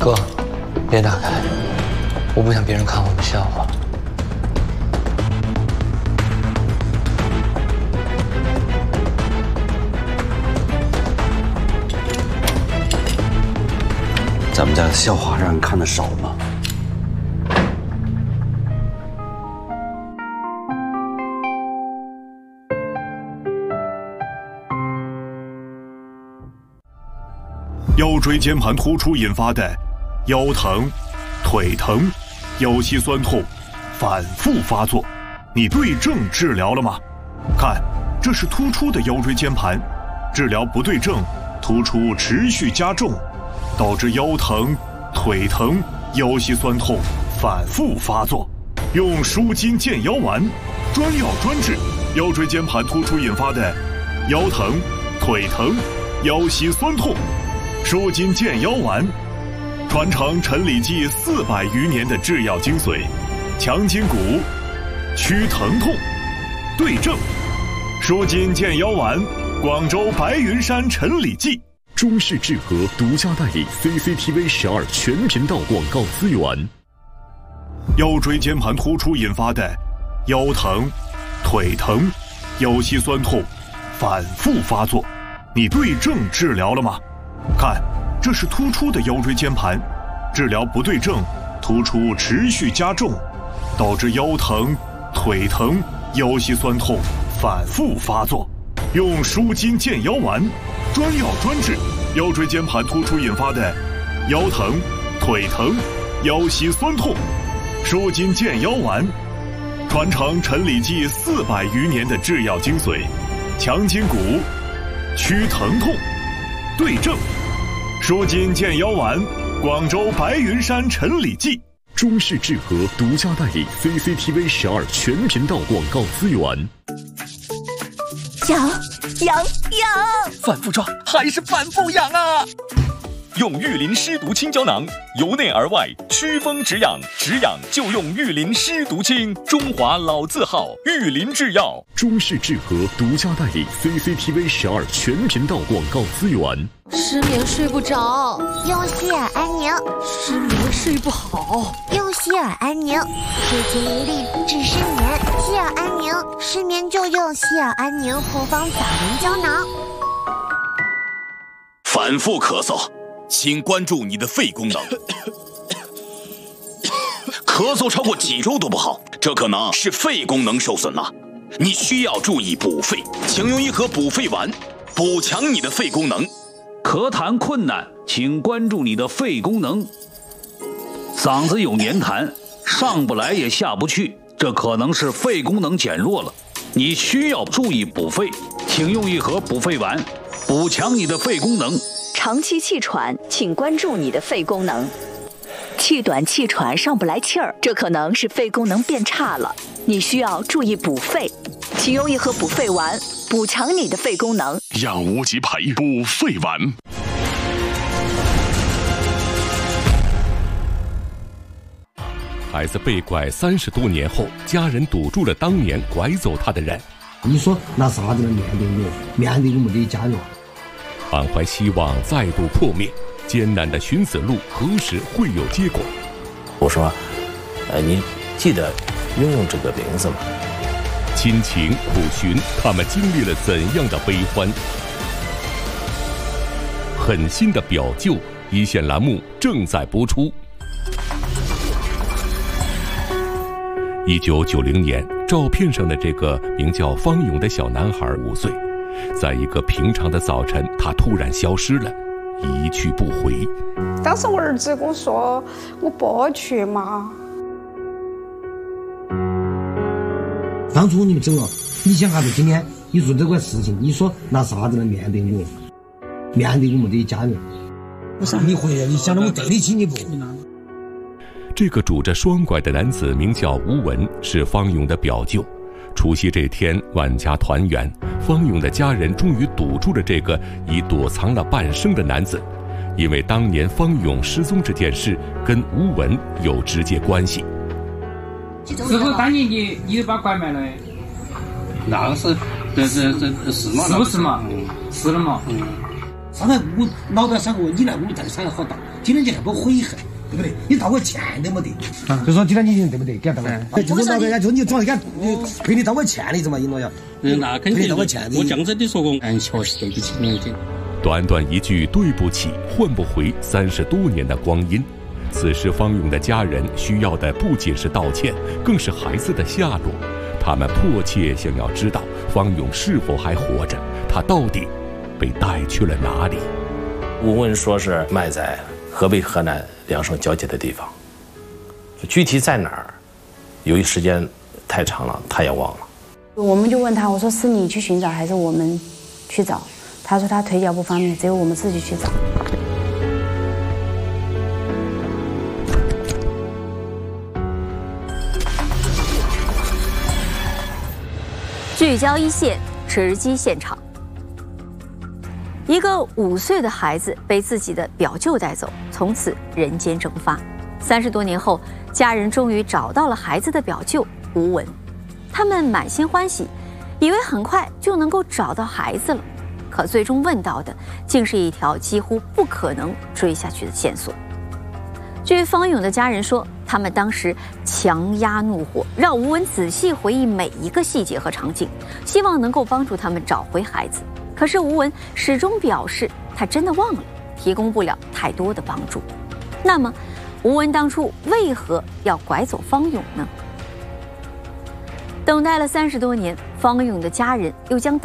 哥，别打开，我不想别人看我们笑话。 咱们家的笑话让人看得少吗？ 腰椎间盘突出引发的腰疼、腿疼、腰膝酸痛反复发作，你对症治疗了吗？看，这是突出的腰椎间盘，治疗不对症，突出持续加重，导致腰疼、腿疼、腰膝酸痛反复发作。用舒筋健腰丸，专药专治腰椎间盘突出引发的腰疼、腿疼、腰膝酸痛。舒筋健腰丸，传承陈李济400余年的制药精髓，强筋骨，祛疼痛，对症。舒筋健腰丸，广州白云山陈李济。 中式治和独家代理 CCTV 12全频道广告资源。 腰椎间盘突出引发的腰疼、腿疼、腰膝酸痛反复发作，你对症治疗了吗？看，这是突出的腰椎间盘，治疗不对症，突出持续加重，导致腰疼、腿疼、腰膝酸痛反复发作。用舒筋健腰丸，专药专治腰椎间盘突出引发的腰疼、腿疼、腰膝酸痛。舒筋健腰丸，传承陈李济400余年的制药精髓，强筋骨，祛疼痛，对症。舒筋健腰丸，广州白云山陈李济。 中式治和独家代理 CCTV 12全频道广告资源。 痒！ 反复抓还是反复痒啊！用玉林湿毒清胶囊，由内而外祛风止痒，止痒就用玉林湿毒清，中华老字号玉林制药。 中式治和独家代理 CCTV 12全频道广告资源。 失眠睡不着， 用希尔安宁； 失眠睡不好， 用希尔安宁；治精力治失眠，希尔安宁，失眠就用希尔安宁复方早人胶囊。 反复咳嗽，请关注你的肺功能。咳嗽超过几周都不好，这可能是肺功能受损了，你需要注意补肺，请用一盒补肺丸，补强你的肺功能。 咳痰困难，请关注你的肺功能。嗓子有黏痰，上不来也下不去，这可能是肺功能减弱了，你需要注意补肺，请用一盒补肺丸，补强你的肺功能。 长期气喘，请关注你的肺功能。气短气喘上不来气儿，这可能是肺功能变差了，你需要注意补肺，请用一盒补肺丸，补强你的肺功能。 养无极培补肺丸。 孩子被拐30多年后，家人堵住了当年拐走他的人。 你说拿啥子来面对我们的家人？ 满怀希望再度破灭，艰难的寻死路何时会有结果？ 我说，你记得用这个名字吗？ 亲情苦寻，他们经历了怎样的悲欢？狠心的表舅，一线栏目正在播出。1990年，照片上的这个名叫方勇的小男孩5岁，在一个平常的早晨，他突然消失了，一去不回。 当时我儿子跟我说：“我不去嘛。” 当初你们走了，你想啥子？今天你说这个事情，你说拿啥子来面对我？面对我们的家人？我说你回来，你想着我对得起你不？ 这个拄着双拐的男子名叫吴文，是方勇的表舅。除夕这天，万家团圆，方勇的家人终于堵住了这个已躲藏了半生的男子，因为当年方勇失踪这件事跟吴文有直接关系。 是不是当年你把拐卖了？ 那个是，这是嘛？ 是不是嘛？是的嘛。 上来我老板3个月，你来我们带3个好大，今天你还不悔恨，对不对？你道个歉都没得，就说今天你对不对？给他道个，就是老板家就你总要给赔你道个歉的，是嘛？应该要。 那肯定。我这样子你说过，确实对不起你。 短短一句对不起，换不回30多年的光阴。此时方勇的家人需要的不仅是道歉，更是孩子的下落。他们迫切想要知道方勇是否还活着，他到底被带去了哪里？ 吴文说是埋在河北河南2省交界的地方，具体在哪儿，由于时间太长了，他也忘了。 我们就问他，我说是你去寻找还是我们去找？他说他腿脚不方便，只有我们自己去找。 聚焦一线，直击现场。一个5岁的孩子被自己的表舅带走，从此人间蒸发。30多年后，家人终于找到了孩子的表舅吴文，他们满心欢喜，以为很快就能够找到孩子了。可最终问到的，竟是一条几乎不可能追下去的线索。据方勇的家人说，他们当时强压怒火，让吴文仔细回忆每一个细节和场景，希望能够帮助他们找回孩子。可是吴文始终表示，他真的忘了，提供不了太多的帮助。那么，吴文当初为何要拐走方勇呢？等待了30多年，方勇的家人又将等